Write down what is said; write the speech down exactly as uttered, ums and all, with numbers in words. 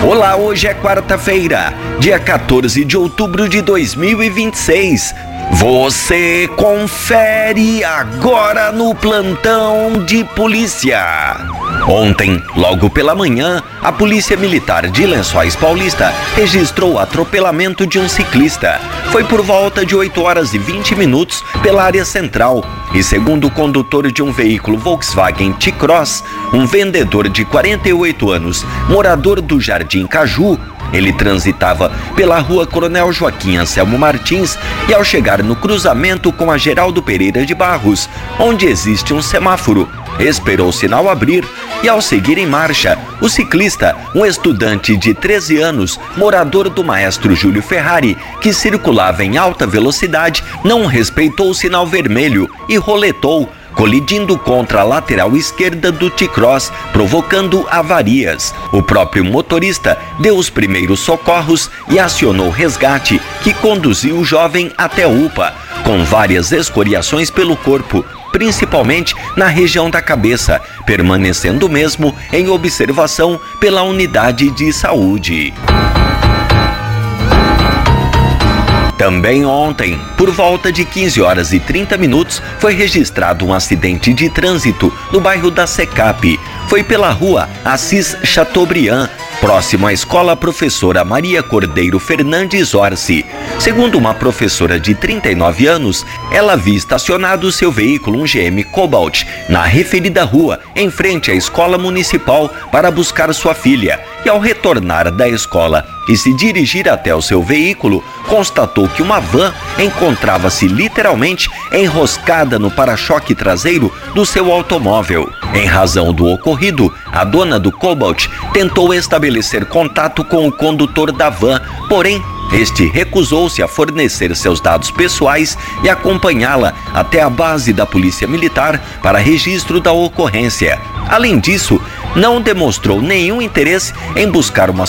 Olá, hoje é quarta-feira, dia quatorze de outubro de dois mil e vinte e seis. Você confere agora no plantão de polícia. Ontem, logo pela manhã, a Polícia Militar de Lençóis Paulista registrou o atropelamento de um ciclista. Foi por volta de oito horas e vinte minutos pela área central e, segundo o condutor de um veículo Volkswagen T-Cross, um vendedor de quarenta e oito anos, morador do Jardim Caju, ele transitava pela rua Coronel Joaquim Anselmo Martins e, ao chegar no cruzamento com a Geraldo Pereira de Barros, onde existe um semáforo, esperou o sinal abrir e, ao seguir em marcha, o ciclista, um estudante de treze anos, morador do Maestro Júlio Ferrari, que circulava em alta velocidade, não respeitou o sinal vermelho e roletou, colidindo contra a lateral esquerda do T-Cross, provocando avarias. O próprio motorista deu os primeiros socorros e acionou o resgate, que conduziu o jovem até a U P A, com várias escoriações pelo corpo, principalmente na região da cabeça, permanecendo mesmo em observação pela unidade de saúde. Também ontem, por volta de quinze horas e trinta minutos, foi registrado um acidente de trânsito no bairro da Secap. Foi pela rua Assis Chateaubriand, próximo à escola Professora Maria Cordeiro Fernandes Orsi. Segundo uma professora de trinta e nove anos, ela havia estacionado seu veículo, um G M Cobalt, na referida rua, em frente à escola municipal, para buscar sua filha. E, ao retornar da escola e se dirigir até o seu veículo, constatou que uma van encontrava-se literalmente enroscada no para-choque traseiro do seu automóvel. Em razão do ocorrido, a dona do Cobalt tentou estabelecer contato com o condutor da van, porém, este recusou-se a fornecer seus dados pessoais e acompanhá-la até a base da Polícia Militar para registro da ocorrência. Além disso, não demonstrou nenhum interesse em buscar uma